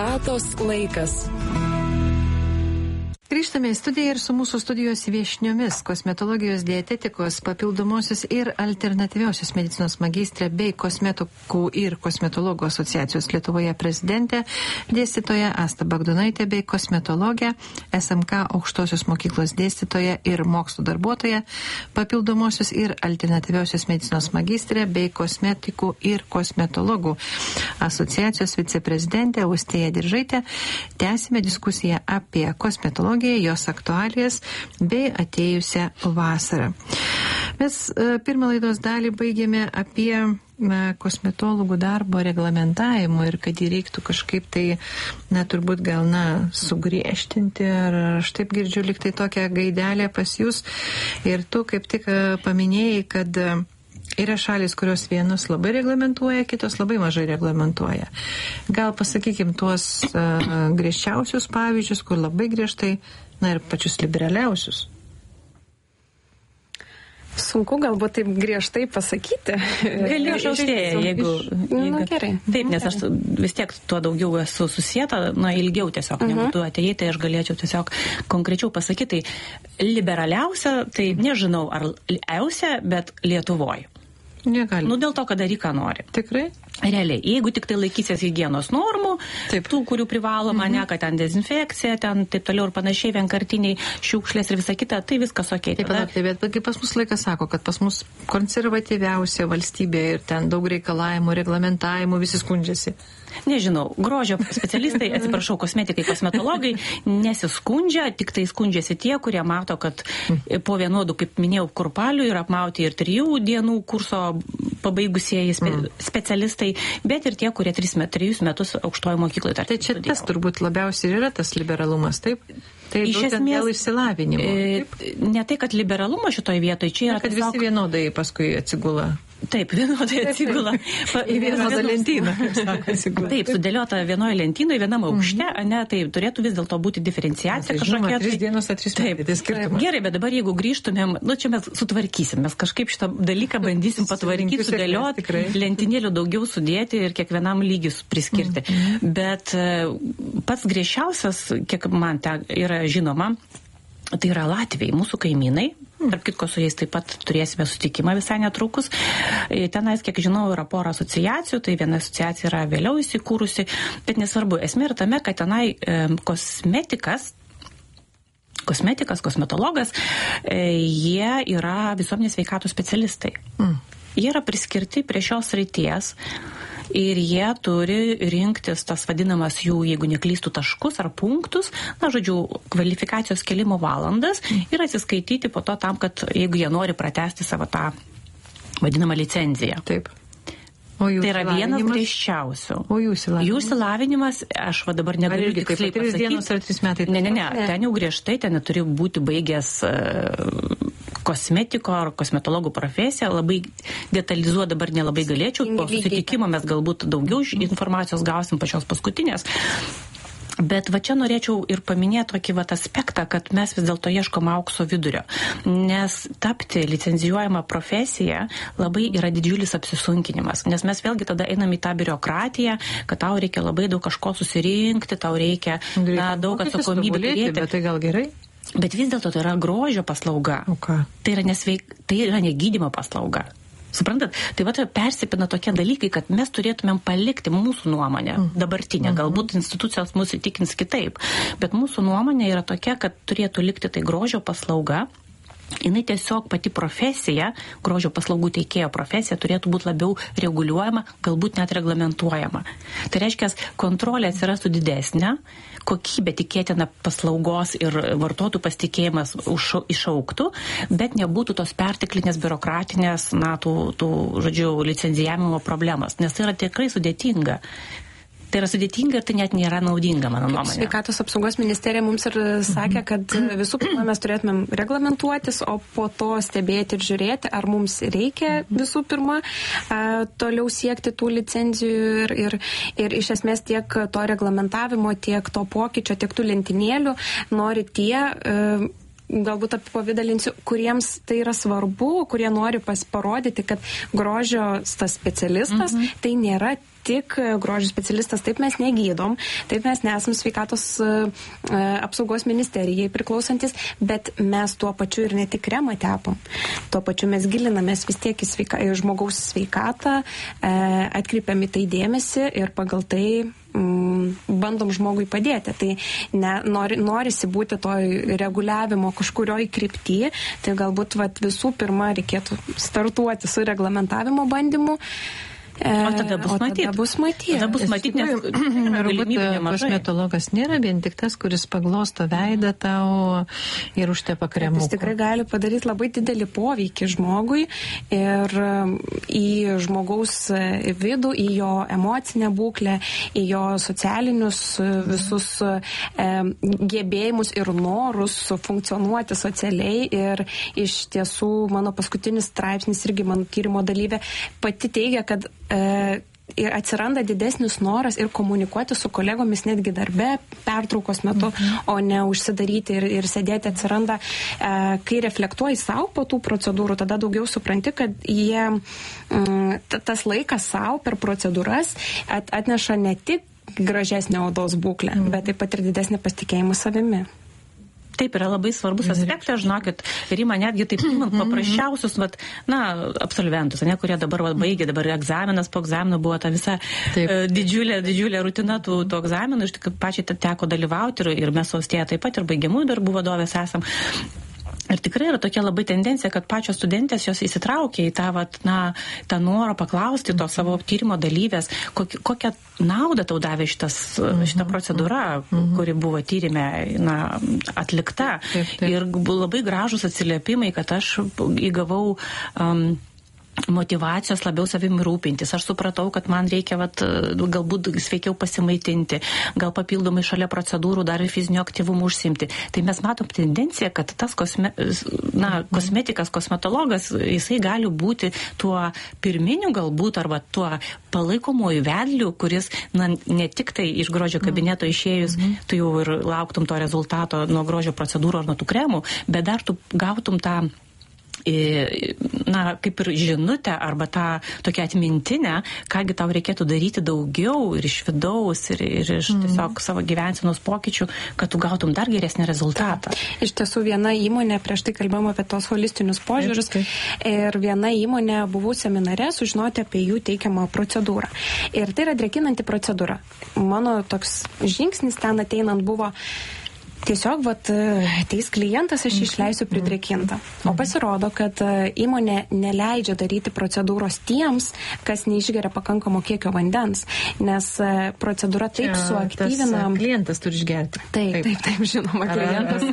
Sveikatos laikas. Grįžtame į studiją ir su mūsų studijos viešniomis kosmetologijos, dietetikos, papildomosios ir alternatyviosios medicinos magistrė bei kosmetikų ir kosmetologų asociacijos Lietuvoje prezidentė, dėstytoja Asta Bagdonaitė bei kosmetologė, SMK aukštosios mokyklos dėstytoja ir mokslo darbuotoja, papildomosios ir alternatyviosios medicinos magistrė bei kosmetikų ir kosmetologų asociacijos viceprezidentė Austėja Diržaitė. Tęsime diskusiją apie kosmetologiją, jos aktualijas bei atėjusią vasarą. Mes pirmą laidos dalį baigėme apie kosmetologų darbo reglamentavimo ir kad jį reiktų kažkaip tai, turbūt gal, sugriežtinti, ar aš taip girdžiu, lyg tai tokią gaidelę pas jūs. Ir tu kaip tik paminėjai, kad yra šalis, kurios vienus labai reglamentuoja, kitos labai mažai reglamentuoja. Gal pasakykim tuos griežčiausius pavyzdžius, kur labai griežtai, ir pačius liberaliausius. Sunku galbūt taip griežtai pasakyti. Galiu Austėja, jeigu... Gerai. Taip, nes aš vis tiek tuo daugiau esu susieta, ilgiau tiesiog negu tu atėjai, tai aš galėčiau tiesiog konkrečiau pasakyti. Tai liberaliausia, tai nežinau ar liausia, bet Lietuvoje. Negali. Dėl to, kad daryk, ką nori. Tikrai? Realiai, jeigu tik tai laikysies higienos normų, taip, tų, kurių privaloma, kad ten dezinfekcija, ten taip toliau ir panašiai, vienkartiniai šiukšlės ir visa kita, tai viskas okei. Bet kaip pas mus laikas sako, kad pas mus konservatyviausia valstybė ir ten daug reikalavimų, reglamentavimų, visi skundžiasi. Nežinau, grožio specialistai, atsiprašau, kosmetikai, kosmetologai nesiskundžia, tik tai skundžiasi tie, kurie mato, kad po vienodų, kaip minėjau, kurpalių yra apmauti ir 3 dienų kurso pabaigusieji specialistai, bet ir tie, kurie 3 metus aukštojo mokykloje. Tai čia tas turbūt labiausiai yra tas liberalumas, taip? Tai iš esmės dėl išsilavinimo. Ne tai, kad liberalumas šitoje vietoje, čia yra kad tiesiog... visi vienodai paskui atsigula. Taip, vienodai atsigula. Į vienodą lentyną. Taip, sudėliota vienoje lentynoje, vienam aukšte, tai turėtų vis dėlto būti diferenciacija kažkokia. 3 dienos ar 3 metai, tai skirtumas. Gerai, bet dabar jeigu grįžtumėm, čia mes sutvarkysim, mes kažkaip šitą dalyką bandysim patvarkyti, sudėlioti, lentynėlių daugiau sudėti ir kiekvienam lygius priskirti. Bet pats griežčiausias, kiek man yra žinoma, tai yra Latviai, mūsų kaimynai. Tarp kitko, su jais taip pat turėsime sutikimą visai netrukus. Tenais, kiek žinau, yra pora asociacijų, tai viena asociacija yra vėliau įsikūrusi, bet nesvarbu, esmė yra tame, kad tenai kosmetologas, jie yra visuomenės sveikatos specialistai. Jie yra priskirti prie šios srities. Ir jie turi rinktis tas vadinamas jų, jeigu neklystų, taškus ar punktus, kvalifikacijos kelimo valandas ir atsiskaityti po to tam, kad jeigu jie nori pratęsti savo tą vadinamą licenciją. Taip. Tai yra vienas griežčiausių. O jų išsilavinimas, aš dabar negaliu tiksliai pasakyti. 3 dienos ar 3 metai? Ne, ten jau griežtai, ten neturi būti baigęs kosmetiko ar kosmetologų profesiją, labai detalizuoti dabar nelabai galėčiau, po susitikimo mes galbūt daugiau informacijos gausim pačios paskutinės. Bet čia norėčiau ir paminėti tokį aspektą, kad mes vis dėlto ieškom aukso vidurio, nes tapti licenzijuojama profesija labai yra didžiulis apsisunkinimas, nes mes vėlgi tada einam į tą biurokratiją, kad tau reikia labai daug kažko susirinkti, tau reikia daug atsakomybę turėti. Bet tai gal gerai? Bet vis dėlto tai yra grožio paslauga. Tai yra ne gydymo paslauga. Suprantat? Tai persipina tokie dalykai, kad mes turėtumėm palikti mūsų nuomonę dabartinę. Galbūt institucijos mūsų įtikins kitaip. Bet mūsų nuomonė yra tokia, kad turėtų likti tai grožio paslauga. Jinai tiesiog pati profesija, grožio paslaugų teikėjo profesija, turėtų būti labiau reguliuojama, galbūt net reglamentuojama. Tai reiškia, kontrolė atsirastų didesnė, kokybė tikėtina paslaugos ir vartotojų pasitikėjimas išauktų, bet nebūtų tos perteklinės biurokratinės, licenzijavimo problemas, nes tai yra tikrai sudėtinga. Tai yra sudėtinga ir tai net nėra naudinga, mano nuomonė. Sveikatos apsaugos ministerija mums ir sakė, kad visų pirma mes turėtumėm reglamentuotis, o po to stebėti ir žiūrėti, ar mums reikia visų pirma toliau siekti tų licenzijų ir iš esmės tiek to reglamentavimo, tiek to pokyčio, tiek tų lentynėlių nori tie... galbūt apipavydalinsiu, kuriems tai yra svarbu, kurie nori parodyti, kad grožio tas specialistas tai nėra tik grožio specialistas, taip mes negydom, taip mes nesam sveikatos apsaugos ministerijai priklausantis, bet mes tuo pačiu ir ne tik kremą tepam. Tuo pačiu mes gilinamės vis tiek į žmogaus sveikatą, atkreipiam į tai dėmesį ir pagal tai bandom žmogui padėti. Tai norisi būti toj reguliavimo kažkurioj krypty, tai galbūt visų pirma reikėtų startuoti su reglamentavimo bandymu. O tada bus matyti. Tada bus matyti, nes kosmetologas nėra vien tik tas, kuris paglosto veidą tau ir užtepa kremuku. Jis tikrai gali padaryti labai didelį poveikį žmogui ir į žmogaus vidų, į jo emocinę būklę, į jo socialinius visus gebėjimus ir norus funkcionuoti socialiai. Ir iš tiesų mano paskutinis straipsnis irgi mano tyrimo dalyvė pati teigia, kad ir atsiranda didesnis noras ir komunikuoti su kolegomis netgi darbe, pertraukos metu, o ne užsidaryti ir sėdėti. Atsiranda, kai reflektuoji savo po tų procedūrų, tada daugiau supranti, kad jie tas laikas savo per procedūras atneša ne tik gražesnę odos būklę, bet taip pat ir didesnį pasitikėjimą savimi. Taip, yra labai svarbus aspektas, žinokit, Rima, netgi taip imant paprasčiausius, absolventus, kurie dabar baigė, dabar egzaminas po egzamino buvo ta visa didžiulė rutina tų egzaminų, iš tikrųjų pačiai teko dalyvauti ir mes Austėje taip pat ir baigiamųjų darbų vadovės esam. Ir tikrai yra tokia labai tendencija, kad pačios studentės jos įsitraukia į tą norą paklausti to savo tyrimo dalyvės, kokią naudą tau davė šita procedūra, kuri buvo tyrime atlikta. Taip. Ir labai gražus atsiliepimai, kad aš įgavau motyvacijos labiau savimi rūpintis. Aš supratau, kad man reikia galbūt sveikiau pasimaitinti, gal papildomai šalia procedūrų dar ir fizinio aktyvumo užsimti. Tai mes matom tendenciją, kad tas kosmetikas, kosmetologas, jisai gali būti tuo pirminiu galbūt arba tuo palaikomuoju vedliu, kuris ne tik tai iš grožio kabineto išėjus, tu jau ir lauktum to rezultato nuo grožio procedūrų ar nuo tų kremų, bet dar tu gautum tą kaip ir žinutę arba tą tokią atmintinę, kągi tau reikėtų daryti daugiau ir iš vidaus, ir iš tiesiog savo gyvensenos pokyčių, kad tu gautum dar geresnį rezultatą. Iš tiesų, viena įmonė, prieš tai kalbėjome apie tos holistinius požiūrius, ir viena įmonė buvau seminare sužinoti apie jų teikiamą procedūrą. Ir tai yra drėkinanti procedūra. Mano toks žingsnis ten ateinant buvo tiesiog, ateis klientas, aš išleisiu pridrėkintą. O pasirodo, kad įmonė neleidžia daryti procedūros tiems, kas neišgeria pakankamo kiekio vandens, nes procedūra taip suaktyvina. Klientas turi išgerti. Taip, žinoma, klientas.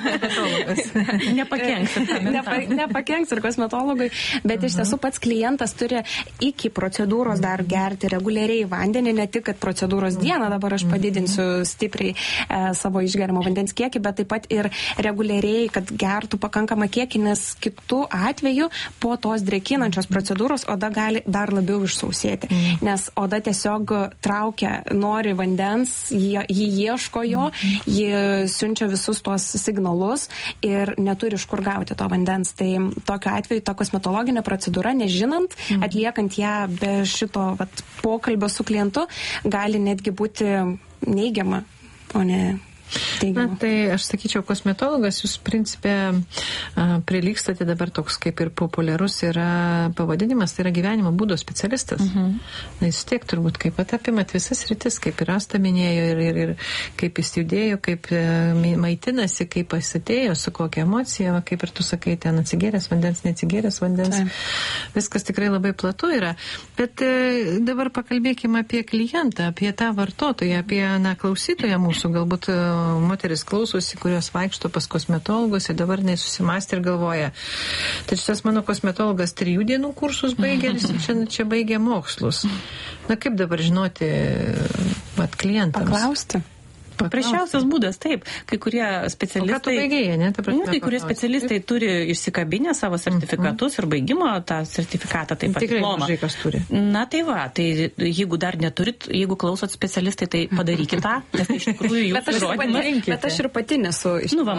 Nepakenks ir kosmetologui, bet iš tiesų pats klientas turi iki procedūros dar gerti reguliariai vandenį, ne tik, kad procedūros dieną dabar aš padidinsiu stipriai savo išgeriamo vandens kiekį, bet taip pat ir reguliariai, kad gertų pakankamą kiekį, nes kitų atveju po tos drėkinančios procedūros oda gali dar labiau išsausėti, nes oda tiesiog traukia, nori vandens, jį ieško jo, jį siunčia visus tuos signalus ir neturi iš kur gauti to vandens. Tai tokiu atveju ta kosmetologinė procedūra, nežinant, atliekant ją be šito pokalbio su klientu, gali netgi būti neigiama, o ne teigiama. Tai aš sakyčiau, kosmetologas, jūs principė prilygstate dabar toks kaip ir populiarus yra pavadinimas, tai yra gyvenimo būdo specialistas. Jūs tiek turbūt kaip apimat visas rytis, kaip ir Asta minėjo, ir kaip jis judėjo, kaip maitinasi, kaip pasitėjo, su kokia emocija, kaip ir tu sakai, ten atsigėręs vandens, neatsigėręs vandens. Viskas tikrai labai platu yra. Bet dabar pakalbėkime apie klientą, apie tą vartotoją, apie klausytoją mūsų, galbūt moteris klausosi, kurios vaikšto pas kosmetologus ir dabar nesusimąstė ir galvoja. Tačiau tas mano kosmetologas 3 dienų kursus baigė ir čia baigė mokslus. Kaip dabar žinoti klientams? Paklausti. Paprasčiausias būdas, taip. Kai kurie specialistai... O ką tu baigėjai, ne? Kai kurie specialistai turi išsikabinę savo sertifikatus ir baigimo tą sertifikatą, taip pat diplomą. Tikrai mažai kas turi. Na tai va, tai jeigu dar neturit, jeigu klausot specialistai, tai padarykit tą, nes iš tikrųjų jūsų įrodymas. Bet aš ir pati nesu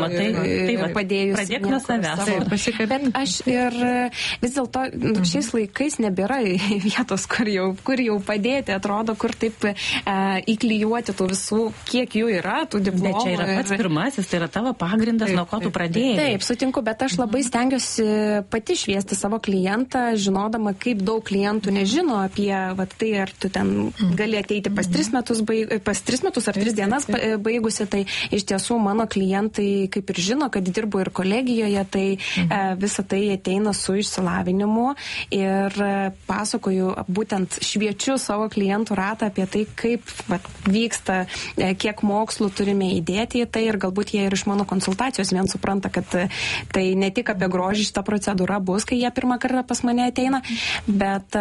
padėjus. Pradėk nuo savęs. Bet aš ir vis dėlto šiais laikais nebėra vietos, kur jau padėti, atrodo, kur taip įklijuoti tų visų, kiek jų yra, tų diplomų. Bet čia yra pats pirmasis, tai yra tavo pagrindas, nuo ko tu pradėjai. Taip, sutinku, bet aš labai stengiuosi pati šviesti savo klientą, žinodama, kaip daug klientų nežino apie tai, ar tu ten gali ateiti pas 3 metus ar 3 dienas baigusi, tai iš tiesų mano klientai kaip ir žino, kad dirbu ir kolegijoje, tai visa tai ateina su išsilavinimu ir pasakoju, būtent šviečiu savo klientų ratą apie tai, kaip vyksta, kiek mokslų turime įdėti į tai ir galbūt jie ir iš mano konsultacijos vien supranta, kad tai ne tik apie grožį šitą procedūrą bus, kai jie pirmą kartą pas mane ateina, bet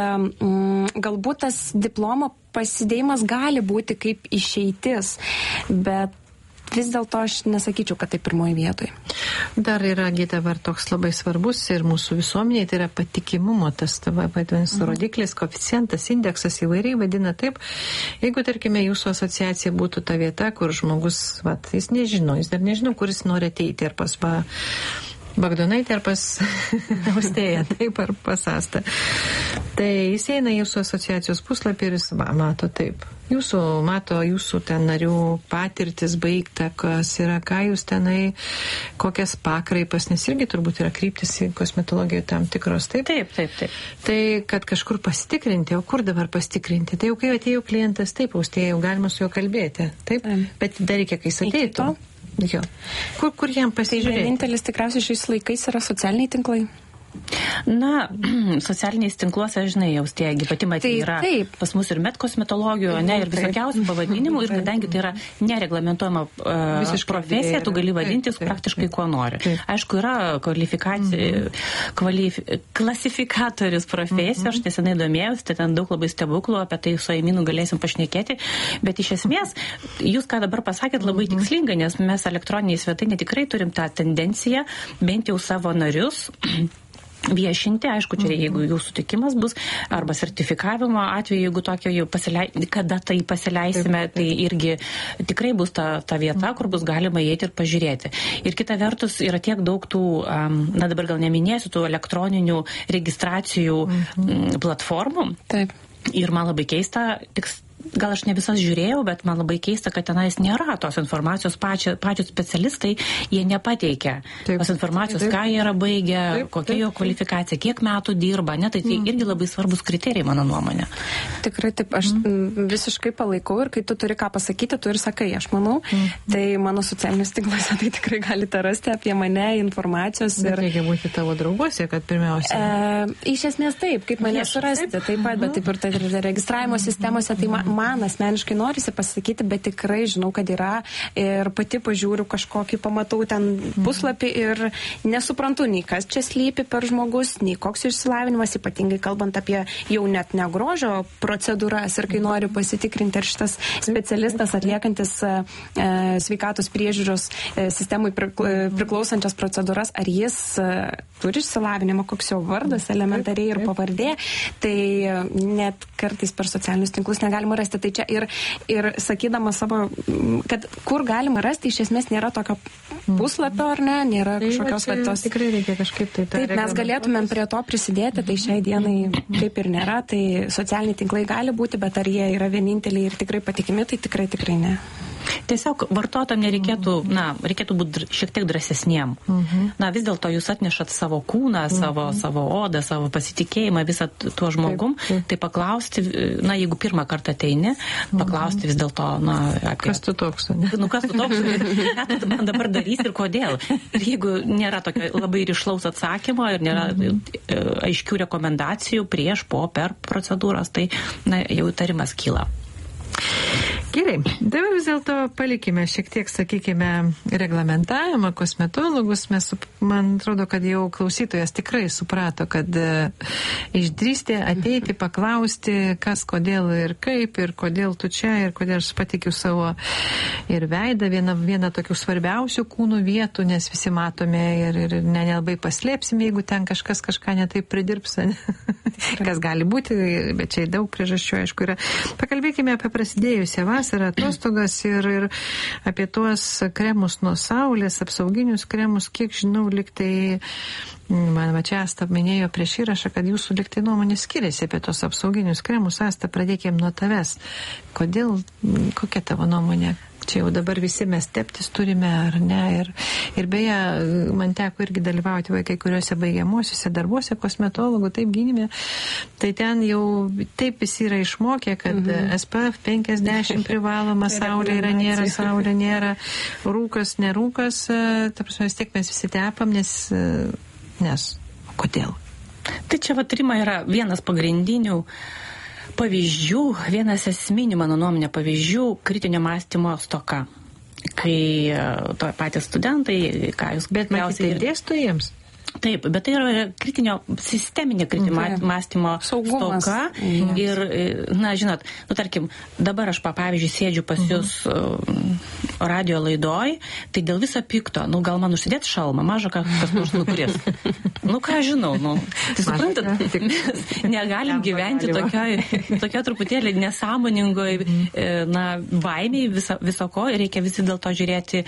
galbūt tas diplomo pasidėjimas gali būti kaip išeitis, bet vis dėlto aš nesakyčiau, kad tai pirmoji vietoje. Dar yra dabar toks labai svarbus ir mūsų visuomeniai, tai yra patikimumo, tas vadinasi rodiklis, koeficientas, indeksas įvairiai vadina taip. Jeigu, tarkime, jūsų asociacija būtų ta vieta, kur žmogus, jis nežino, jis dar nežino, kur jis nori ateiti, ar pas Bagdonaitė, ar pas Austėją, taip, ar pas Astą. Tai jis eina jūsų asociacijos puslapį ir jis mato taip. Mato jūsų ten narių patirtis baigta, kas yra, ką jūs tenai, kokias pakraipas, nes irgi turbūt yra kryptis į kosmetologiją tam tikros, taip? Taip. Tai, kad kažkur pasitikrinti, o kur dabar pasitikrinti? Tai jau kai atėjo klientas, taip, Austėja, jau galima su juo kalbėti, taip? Bet dar reikia, kai jis ateitų. Jo. Kur jam pasižiūrėti? Vienintelis tikriausiai šiais laikais yra socialiniai tinklai. Na, socialiniais tinkluose, žinai, Austėja, pati matė, yra pas mus ir medkosmetologijų, ir visokiausių pavadinimų, ir kadangi tai yra nereglamentuojama profesija, tu gali vadintis praktiškai kuo nori. Aišku, yra klasifikatorius profesijų, aš nesenai domėjausi, tai ten daug labai stebuklų, apie tai su Aiminu galėsim pašnekėti, bet iš esmės, jūs ką dabar pasakėt labai tikslingai, nes mes elektroniniai svetainė tikrai turim tą tendenciją, bent jau savo narius viešinti, aišku, čia jeigu jų sutikimas bus, arba sertifikavimo atveju, jeigu tokio jau kada tai pasileisime, tai irgi tikrai bus ta vieta, kur bus galima įeiti ir pažiūrėti. Ir kita vertus yra tiek daug tų, dabar gal neminėsiu, tų elektroninių registracijų platformų. Taip. Ir man labai keista, gal aš ne visas žiūrėjau, bet man labai keista, kad tenais nėra tos informacijos, pačios specialistai, jie nepateikia tos informacijos, ką jie yra baigę, kokia jo kvalifikacija, kiek metų dirba, tai irgi labai svarbus kriterijai, mano nuomonė. Tikrai taip, aš visiškai palaikau ir kai tu turi ką pasakyti, tu ir sakai, aš manau, tai mano socialinius tinkluose tai tikrai galite rasti apie mane informacijos. Bet reikia būti tavo drauguose, kad pirmiausia. Iš esmės taip, kaip mane surasti, taip pat, bet taip ir registravimo sistemose, tai man asmeniškai norisi pasakyti, bet tikrai žinau, kad yra ir pati pažiūriu kažkokį, pamatau ten puslapį ir nesuprantu nei kas čia slypi per žmogus, nei koks išsilavinimas, ypatingai kalbant apie jau net negrožio procedūras ir kai noriu pasitikrinti, ar šitas specialistas atliekantis sveikatos priežiūros sistemai priklausančias procedūras, ar jis turi išsilavinimą, koks jo vardas, elementariai ir pavardė, tai net kartais per socialinius tinklus negalima rasti. Tai čia ir sakydama savo, kad kur galima rasti, iš esmės nėra tokio puslapio, ar ne, nėra kažkokios vietos. Tikrai reikia kažkaip tai. Taip, mes galėtumėm prie to prisidėti, tai šiai dienai taip ir nėra, tai socialiniai tinklai gali būti, bet ar jie yra vieninteliai ir tikrai patikimi, tai tikrai ne. Tiesiog vartotojam reikėtų būti šiek tiek drąsesniem. Vis dėlto jūs atnešat savo kūną, savo odą, savo pasitikėjimą visą tuo žmogum, tai paklausti, jeigu pirmą kartą ateini, paklausti vis dėlto, apie... Kas tu toks, ne? Kas tu toks, ką tu man dabar darys ir kodėl. Ir jeigu nėra tokio labai rišlaus atsakymo ir nėra aiškių rekomendacijų prieš, per procedūras, tai jau įtarimas kyla. Gerai, dabar vis dėlto palikime šiek tiek, sakykime, reglamentavimą, kosmetologus. Man atrodo, kad jau klausytojas tikrai suprato, kad išdrįsti ateiti, paklausti, kas, kodėl ir kaip, ir kodėl tu čia, ir kodėl aš patikiu savo ir veidą, vieną tokių svarbiausių kūnų vietų, nes visi matome ir nelabai paslėpsime, jeigu ten kažkas kažką netaip pridirbs, kas gali būti, bet čia daug priežasčių, aišku, yra. Pakalbėkime apie prasidėjusią vasarą, atostogas ir apie tuos kremus nuo saulės, apsauginius kremus, kiek žinau, liktai, man va čia Asta minėjo prieš įrašą, kad jūsų liktai nuomonė skiriasi apie tos apsauginius kremus. Asta, pradėkime nuo tavęs. Kodėl, kokia tavo nuomonė? Čia jau dabar visi mes teptis turime, ar ne? Ir beje, man teko irgi dalyvauti kai kuriuose baigiamuosiuose darbuose kosmetologų, taip gynime. Tai ten jau taip visi yra išmokę, kad SPF 50 privaloma, saulė yra, nėra, saulė nėra, rūkas, nerūkas. Ta prasme, vis tiek mes visi tepam, nes kodėl? Tai čia Rima yra vienas pagrindinių pavyzdžių, vienas esminių, mano nuomonė, pavyzdžių kritinio mąstymo stoka. Kai patys studentai, ką jūs... Bet matyt, tai dėstojams? Taip, bet tai yra sisteminė kritinio mąstymo stoka. Ir, žinot, tarkim, dabar aš, pavyzdžiui, sėdžiu pas jūs radio laidoj, tai dėl viso pikto, gal man užsidėt šalmą, mažą kas nors nukris. Ką žinau, tai suprantat, negalim gyventi tokia truputėlį nesąmoningoj, baimiai viso ko, reikia visi dėl to žiūrėti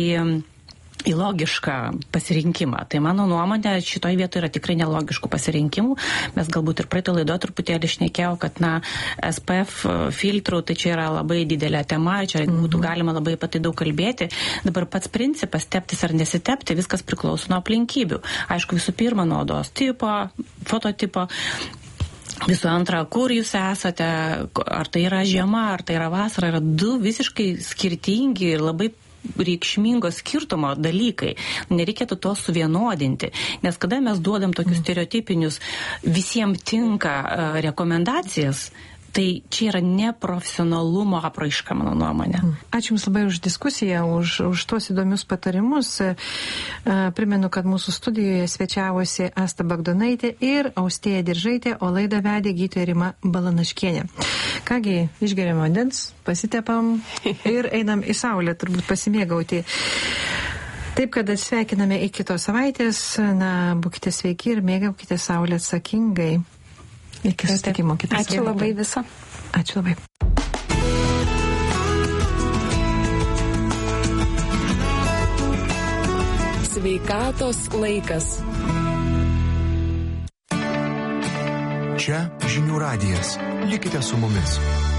į logišką pasirinkimą. Tai mano nuomonė, šitoj vietoje yra tikrai nelogiškų pasirinkimų. Mes galbūt ir praeitą laidą truputėlį šnekėjau, kad SPF filtrų, tai čia yra labai didelė tema, čia būtų galima labai apie tai daug kalbėti. Dabar pats principas, teptis ar nesitepti, viskas priklauso nuo aplinkybių. Aišku, visų pirma, nuo odos tipo, fototipo. Visų antra, kur jūs esate, ar tai yra žiema, ar tai yra vasara, yra du visiškai skirtingi ir labai reikšmingo skirtumo dalykai. Nereikėtų to suvienodinti, nes kada mes duodam tokius stereotipinius visiems tinka rekomendacijas, tai čia yra neprofesionalumo apraiška, mano nuomonė. Ačiū Jums labai už diskusiją, už tos įdomius patarimus. Primenu, kad mūsų studijoje svečiavosi Asta Bagdonaitė ir Austėja Diržaitė, o laidą vedė gydytoja Rima Balanaškienė. Kągi, išgeriam vandens, pasitepam ir einam į saulę, turbūt pasimėgauti. Taip, kad atsveikiname iki kitos savaitės. Būkite sveiki ir mėgaukite saulę atsakingai. Iki susitikimo kitą savaitę. Ačiū labai viso. Ačiū labai. Sveikatos laikas. Čia Žinių radijas. Likite su mumis.